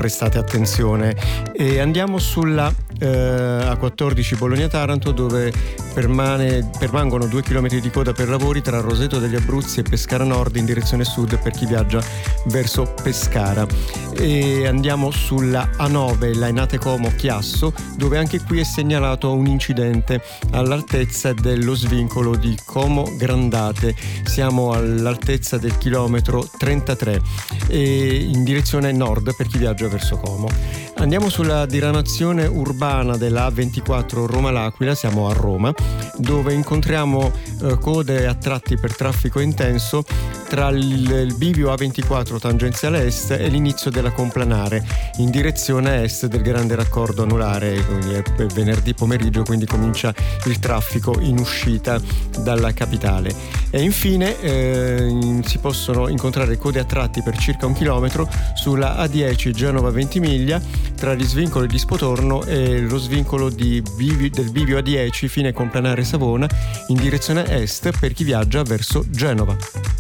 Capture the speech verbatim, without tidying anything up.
prestate attenzione. E andiamo sulla eh, A quattordici Bologna-Taranto, dove permane, permangono due chilometri di coda per lavori tra Roseto degli Abruzzi e Pescara Nord in direzione sud per chi viaggia verso Pescara. E andiamo sulla A nove Lainate Como Chiasso, dove anche qui è segnalato un incidente all'altezza dello svincolo di Como Grandate. Siamo all'altezza del chilometro trentatré e in direzione nord per chi viaggia verso Como. Andiamo sulla diramazione urbana della A ventiquattro Roma-L'Aquila, siamo a Roma, dove incontriamo eh, code a tratti per traffico intenso tra il, il bivio A ventiquattro tangenziale est e l'inizio della complanare in direzione est del grande raccordo anulare. Quindi è venerdì pomeriggio, quindi comincia il traffico in uscita dalla capitale. E infine eh, si possono incontrare code a tratti per circa un chilometro sulla A dieci Genova-Ventimiglia tra gli svincoli di Spotorno e lo svincolo di Bivio, del bivio A dieci fine complanare Savona in direzione est per chi viaggia verso Genova.